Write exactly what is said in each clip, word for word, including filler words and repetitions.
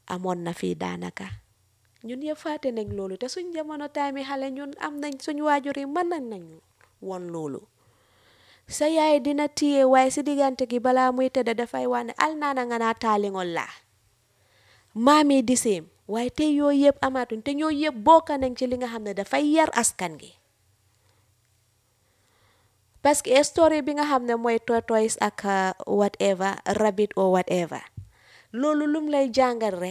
amoon na fii daanaka ñun yëpp fàtte nañ loolu te suñ jamono time xale ñun am nañ suñ waajur yi mën nañ nañu woon loolu sa yaay dina téye waaye si diggante gi balaa muy tëdd dafay wax ne al naana nga naa taalingol laa maam yi di séem waaye te yooyu yëpp amaatuñ te ñoo yëpp bokk nañ ci li nga xam ne dafay yar askan gi parce que story bi nga xam ne mooy tortoise ak whatever rabbit or whatever loolu lum lay jàngal rek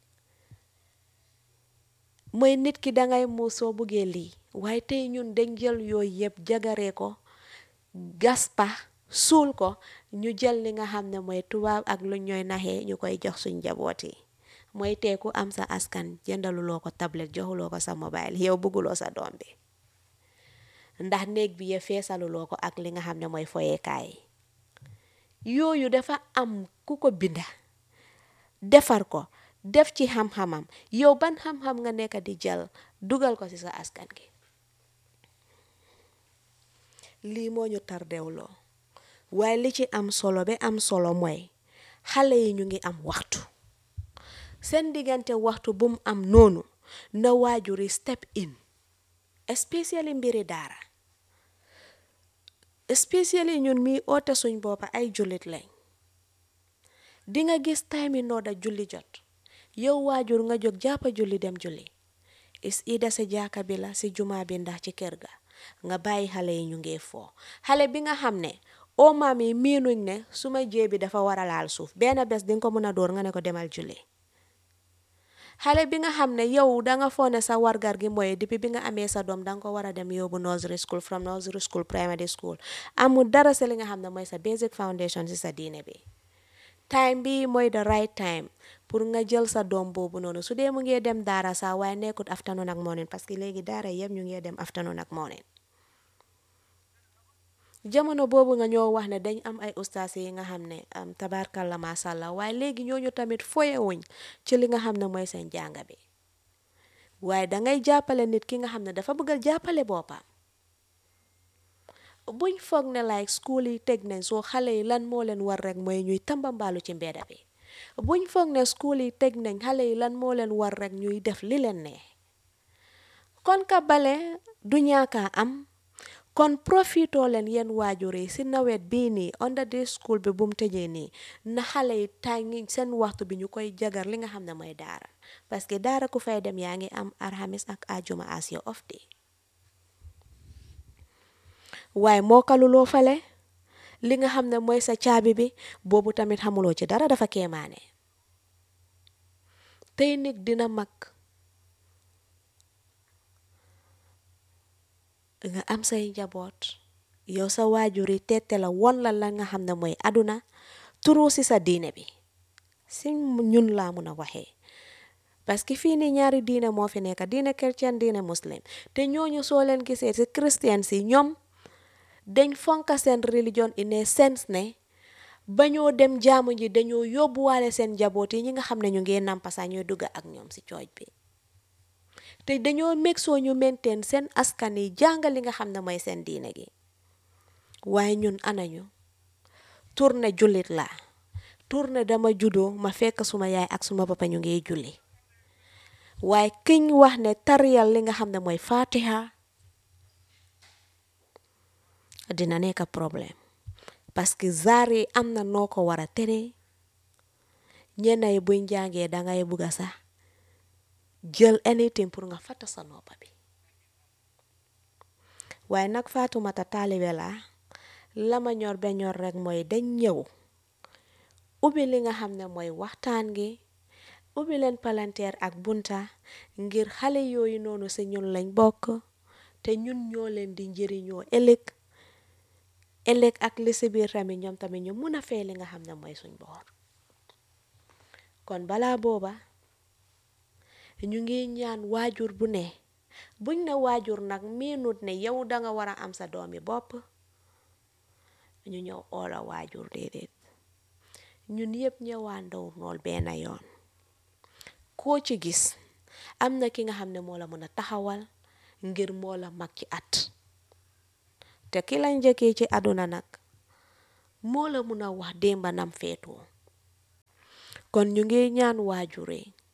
mooy nit ki dangay muus soo buggee lii waaye tey ñun dañ jël yooyu yëpp jagaree ko gas pa suul ko ñu jël li nga xam ne mooy tubaab ak lu ñooy naxee ñu koy jox suñ njaboot yi mooy teeku am sa askan jëndaluloo ko tablet joxuloo ko sa mobile yow bugguloo sa doom bi ndax néeg bi ya feesaluloo ko ak li nga xam ne mooy foyekaay yooyu dafa am ku ko binda defar ko def ci xam-xamam yow ban xam-xam nga nekk di jël dugal ko ci sa askan gi lii moo ñu tardewloo waaye li ci am solo ba am solo mooy xale yi ñu ngi am waxtu seen diggante waxtu bu mu am noonu na waajur yi step in especially mbiri daara especially ñun mi oote suñ boppa ay jullit lañ di nga gis time yi nooda julli jot yow waajur nga jóg jàppa julli dem julli is ida si jaaka bi la si jumaa bi ndax ci kër ga nga bàyyi xale yi ñu ngi foo xale bi nga xam ne o maam yi miinuñ ne suma jéebi dafa war a laal suuf benn bés dinga ko mën a dóor nga ne ko demal julli xale bi nga xam ne yow danga foone sa wargar gi mooy depuis bi nga amee sa doom danga ko war a dem yóbbu nursery school from nursery school primary school amul dara si li nga xam ne mooy sa basic foundation si sa diine bi time bi mooy the right time pour nga jël sa doom boobu noonu su dee mu ngi dem daara saa waaye nekkut afternoon ak morning parce que léegi daara yëpp ñu ngi dem afternoon ak morning jamono boobu nga ñoo wax ne dañ am ay ustaas yi nga xam ne tabaarkalla macha allah waaye léegi ñooñu tamit foyewuñ ci li nga xam ne mooy seen jànga bi waaye dangay jàppale nit ki nga xam ne dafa bëgg a jàppale boppam buñ foog ne like school yi teg nañ soo xale yi lan moo leen war rek mooy ñuy tambambaalu ci mbedda bi buñ foog ne school yi teg nañ xale yi lan moo leen war rek ñuy def li leen neex kon ka bale du ñaaka am kon profitoo leen yeen waajur yi si nawet bii nii under this school bi bu mu tëjee nii na xale yi tàngi seen waxtu bi ñu koy jagar li nga xam ne mooy daara parce que daara ku fay dem yaa ngi am alxamis ak ajuma as your off day waaye mookaluloo fale li nga xam ne mooy sa caabi bi boobu tamit xamuloo ci dara dafa kéemaane tey nit dina mag nga am say njaboot yow sa waajur yi tette la won la la nga xam ne mooy aduna turu si sa diine bi si ñun laa mun a waxee parce que fii nii ñaari diine moo fi nekk diine chrétien diine muslim te ñooñu soo leen gisee si christian si ñoom dañ fonka seen religion in a sense ne ba ñoo dem jaamu ji dañoo yóbbuwaale seen njaboot yi ñi nga xam ne ñu ngi nampasa ñooy dugga ak ñoom si cooj bi te dañoo meg soo ñu maintain seen askan yi jàngal li nga xam ne mooy seen diine gi waaye ñun anañu tourné jullit la tourné dama juddoo ma fekk suma yaay ak suma papa ñu ngi julli waaye kiñ wax ne tariyal li nga xam ne mooy fatiha dina nekk problème parce que zaar yi am na noo ko war a tere ñenn yi buñ jàngee dangay bugga sax jël anything pour nga fàtta sa noppa bi waaye nag Faatumata taalibe la la ma ñor ba ñor rek mooy dañ ñëw ubbi li nga xam ne mooy waxtaan gi ubbi leen palanteer ak bunta ngir xale yooyu noonu si ñun lañ bokk te ñun ñoo leen di njëriñoo ëllëg ëllëg ak li si biir tamit ñoom tamit ñu mun a fay li nga xam ne mooy suñ boor kon balaa booba ñu ngi ñaan waajur bu ne buñ ne waajur nag miinut ne yow danga war a am sa doomi bopp ñu ñëw oola waajur déedéet ñun yëpp ñëwaandaw nool benn yoon koo ci gis am na ki nga xam ne moo la mën a taxawal ngir moo la mag ci at te ki la njëkkee ci àdduna nag moo la mun a wax démba nam feetoo kon ñu ngi ñaan waajur yi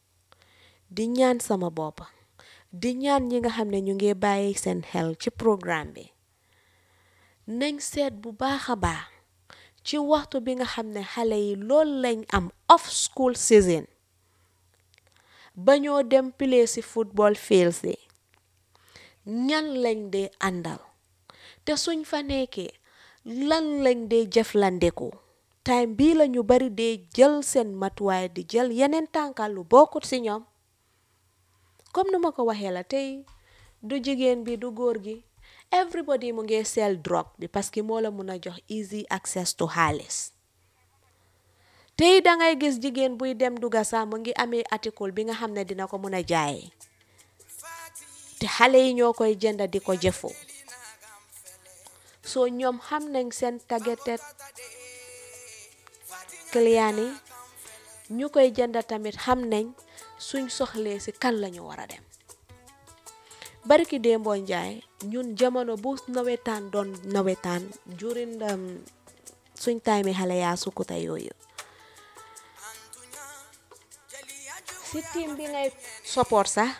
di ñaan sama bopp di ñaan ñi nga xam ne ñu ngi bàyyi seen xel ci programme bi nañ seet bu baax a baax ci waxtu bi nga xam ne xale yi loolu lañ am off school season ba ñoo dem play si football fields yi ñan lañ dee àndal te suñ fa nekkee lan lañ dee jëflandeku time bii la ñu bari dee jël seen matuwaay di jël yeneen tànkal lu bokkut ci ñoom comme nu ma ko waxee la tey du jigéen bi du góor gi everybody mu ngi sell drogue bi parce que moo la mun a jox easy access to xaalis tey dangay gis jigéen buy dem duga sax mu ngi amee article bi nga xam ne dina ko mun a jaay te xale yi ñoo koy jënd di ko jëfoo soo ñoom xam nañ seen targeted client yi ñu koy jënd tamit xam nañ suñ soxlee ci kan lañu war a dem barki démboo njaay ñun jamono bu nawetaan doon nawetaan during suñ time xale yaa sukkuta yooyu ci team bi ngay support sax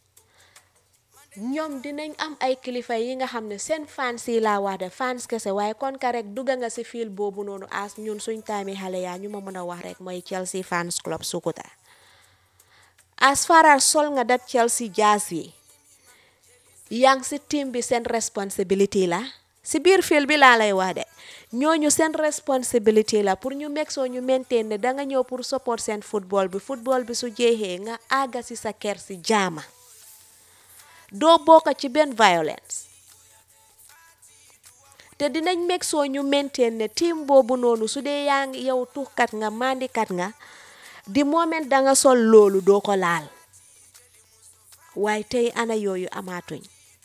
ñoom dinañ am ay kilifa yi nga xam ne seen fans yi laa wax de fans kese waaye kon ka rek dugga nga ci fiil boobu noonu as ñun suñ time xale yaa ñu ma mën a wax rek mooy Chelsea fans club Sukuta as far as sol nga dat Chelsea jaas yi yaa ngi ci team bi seen responsibility la ci biir fiil bi laa lay wax de ñooñu seen responsibility la pour ñu meg soo ñu maintain ne danga ñëw pour support seen football bi football bi su jeexee nga àgga ci sa kër ci jaama doo bokk ci benn violence te dinañ meg soo ñu maintain ne team boobu noonu su dee yaa ngi yow tuxkat nga mandikat nga di moment danga sol loolu doo ko laal waaye tey ana yooyu amaatuñ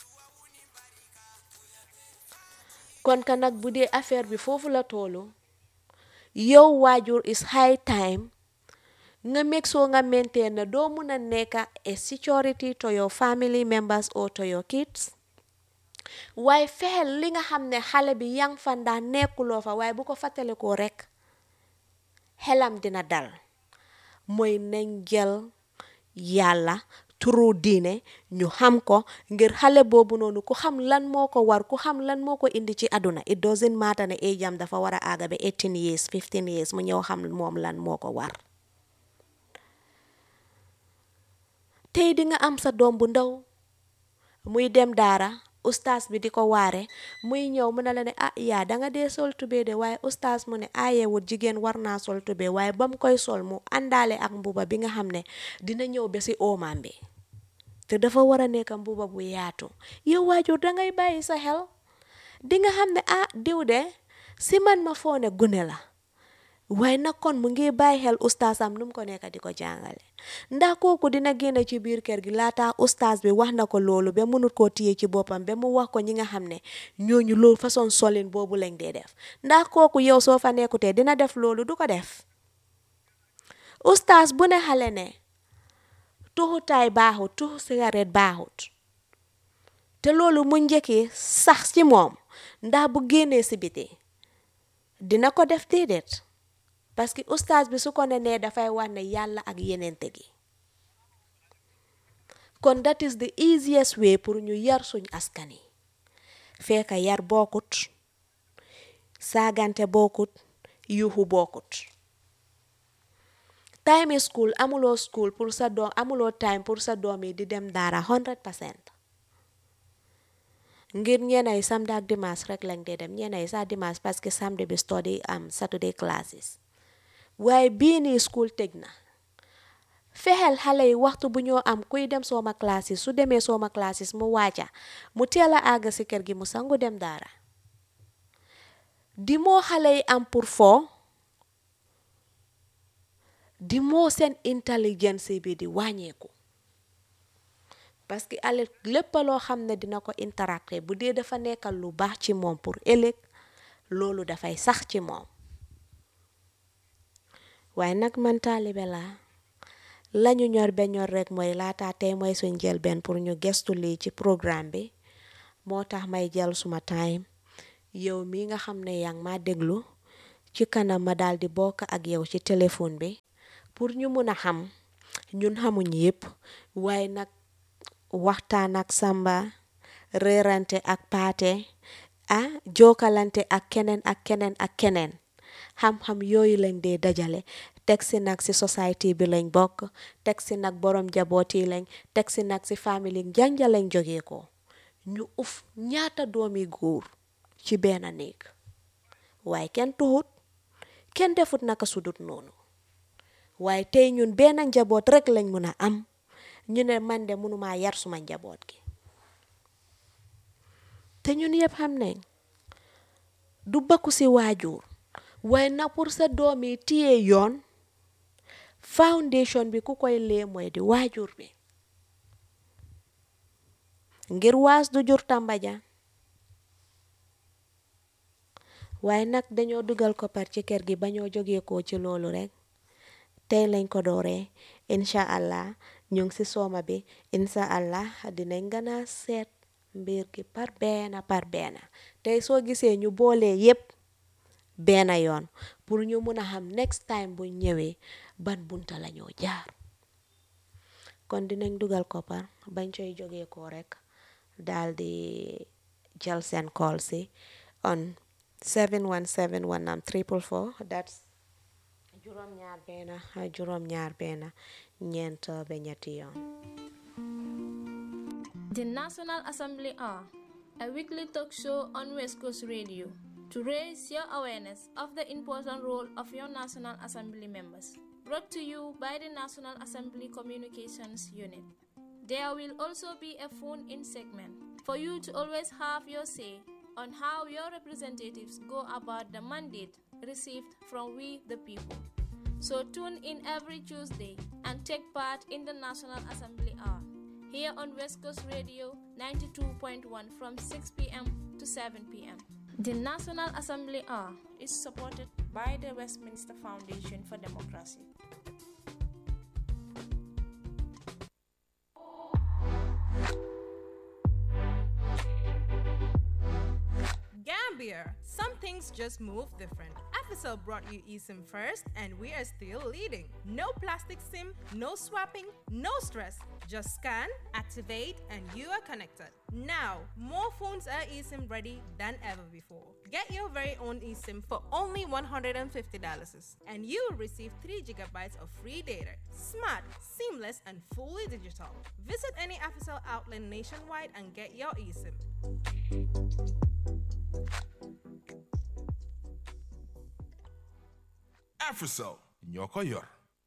kon ka nag bu dee affaire bi foofu la toolu yow waajur is high time nga meg soo nga maintain ne doo mun a nekk a security to your family members or to your kids waaye fexeel li nga xam ne xale bi yang fa ndax nekkuloo fa waaye bu ko fàttale ko rekk xelam dina dal mooy nañ jël yàlla turu diine ñu xam ko ngir xale boobu noonu ku xam lan moo ko war ku xam lan moo ko indi ci àdduna it doesn't matter ne age am dafa war a àgga ba eighteen years fifteen years mu ñëw xam moom lan moo ko war tey di nga am sa doom bu ndaw muy dem daara ustaas bi di ko waare muy ñëw mu ne la ne ah yaa danga dee sol tubee de waaye ustaas mu ne aayewut jigéen war naa sol tubee waaye ba mu koy sol mu àndaale ak mbuba bi nga xam ne dina ñëw ba ci oomaam bi te dafa war a nekk mbuba bu yaatu yow waajur dangay bàyyi sa xel di nga xam ne ah diw de si man ma foone gune la waaye nag kon mu ngi bàyyi xel ustaasam nu mu ko nekk di ko jàngale ndax kooku dina génn ci biir kër gi laata ustaas bi wax na ko loolu ba mënut koo téye ci boppam ba mu wax ko ñi nga xam ne ñooñu loolu façon solin boobu lañ dee def ndax kooku yow soo fa nekkutee dina def loolu du ko def ustaas bu ne xale ne tuxutaay baaxut tuxu cigarette baaxut te loolu mu njëkkee sax ci moom ndax bu génnee si biti dina ko def déedéet parce que ustaas bi su ko ne nee dafay wax ne yàlla ak yeneente gi kon that is the easiest way pour ñu yar suñ askan yi fekka yar bokkut saagante bokkut yuuxu bokkut time school amuloo school pour sa doom amuloo time pour sa doom yi di dem daara one hundred percent ngir ñeenay samedi ak dimanche rek lañ dee dem ñeenay sa dimanche parce que samedi bi study am saturday classes waaye bii nii school tëj na fexeel xale yi waxtu bu ñoo am kuy dem sooma classes su demee sooma classes mu waaja mu teel a àgg si kër gi mu sangu dem daara di moo xale yi am pour foo di moo seen intelligence bi di wàññeeku parce que ale lépp loo xam ne dina ko interacté bu dee dafa nekkal lu baax ci moom pour ëllëg loolu dafay sax ci moom waaye nag man taalibe laa lañu ñor be ñor rek mooy laata tey mooy suñ jël benn pour ñu gestu lii ci programme bi moo tax may jël suma time yow mi nga xam ne yaa ngi ma déglu ci kanam ma daal di bokk ak yow ci téléphone bi pour ñu mun a xam ñun xamuñ yépp waaye nag waxtaan ak Samba réerante ak Paate ah jokkalante ak keneen ak keneen ak keneen xam-xam yooyu lañ dee dajale teg si nag si society bi lañ bokk teg si nag borom jaboot yi lañ teg si nag si famille njanja lañ jógee ko ñu uf ñaata doomi góor ci benn néeg waaye kenn tuxut kenn defut naka sudut noonu waaye tey ñun benn njaboot rek lañ mun a am ñu ne man de mënumaa yar suma njaboot gi te ñun yëpp xam nañ du bakku si waajur waaye nag pour sa doom yi téye yoon foundation bi ku koy lee mooy di waajur bi ngir waas du jur tàmbaja waaye nag dañoo dugal koppar ci kër gi bañoo jógee ko ci loolu rek tey lañ ko dooree incha allah ñu ngi si sooma bi incha allah dinañ gën a seet mbir gi par benn par benn tey soo gisee ñu boolee yépp benn yoon pour ñu mun a xam next time bu ñëwee ban bunta la ñoo jaar kon dinañ dugal koppar bañ coy jógee ko rek daal di jël seen call si on seven one seven one am triple four that's juróom ñaar benn juróom ñaar benn ñeent ba ñetti yoon. The National Assembly are a weekly talk show on West Coast Radio to raise your awareness of the important role of your National Assembly members. Brought to you by the National Assembly Communications Unit. There will also be a phone-in segment for you to always have your say on how your representatives go about the mandate received from we the people. So tune in every Tuesday and take part in the National Assembly Hour here on West Coast Radio ninety-two point one from six p.m. to seven p.m. The National Assembly Hour is supported by the Westminster Foundation for Democracy. Gambia, some things just move different. Africell brought you eSIM first, and we are still leading. No plastic SIM, no swapping, no stress. Just scan, activate, and you are connected. Now, more phones are eSIM ready than ever before. Get your very own eSIM for only one hundred fifty dollars, and you will receive three gigabytes of free data. Smart, seamless, and fully digital. Visit any Africell outlet nationwide and get your eSIM. Africell, ñoko yor.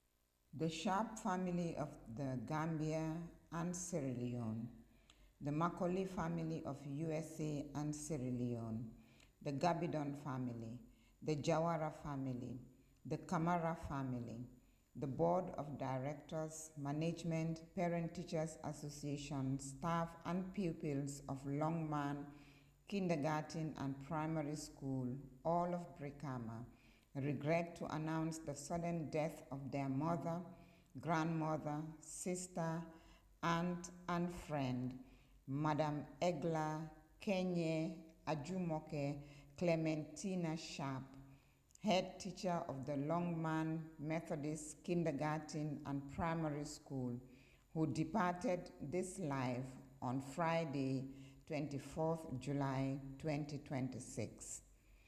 The Sharp family of the Gambia and Sierra Leone, the Macaulay family of U S A and Sierra Leone, the Gabidon family, the Jawara family, the Kamara family, the Board of Directors, Management, Parent-Teachers Association, staff and pupils of Longman Kindergarten and Primary School, all of Brikama, regret to announce the sudden death of their mother, grandmother, sister, aunt, and friend, Madam Egla Kenye Ajumoke Clementina Sharp, head teacher of the Longman Methodist Kindergarten and Primary School, who departed this life on Friday, twenty-fourth of July, twenty twenty-six.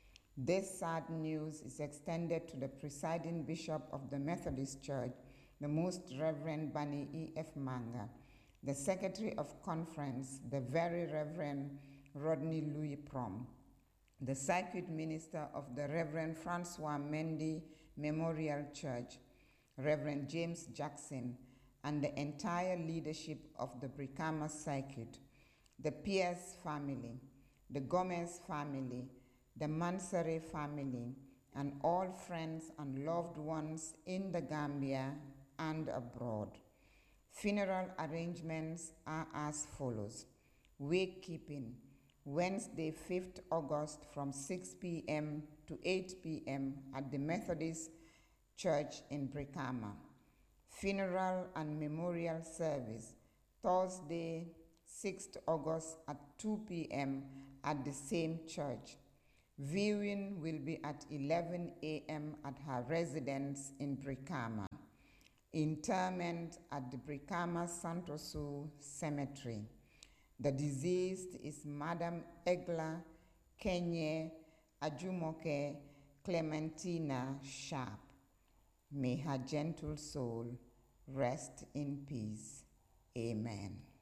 This sad news is extended to the presiding bishop of the Methodist Church, the Most Reverend Bani E F Manga, the Secretary of Conference, the Very Reverend Rodney Louis Prom, the Circuit Minister of the Reverend Francois Mendy Memorial Church, Reverend James Jackson, and the entire leadership of the Brikama Circuit, the Pierce family, the Gomez family, the Mansare family, and all friends and loved ones in the Gambia and abroad. Funeral arrangements are as follows. Wakekeeping, Wednesday, fifth of August from six p.m. to eight p.m. at the Methodist Church in Brikama. Funeral and memorial service, Thursday, sixth of August at two p.m. at the same church. Viewing will be at eleven a.m. at her residence in Brikama. Interment at the Brikama Santoso Cemetery. The deceased is Madam Egla Kenye Ajumoke Clementina Sharp. May her gentle soul rest in peace. Amen.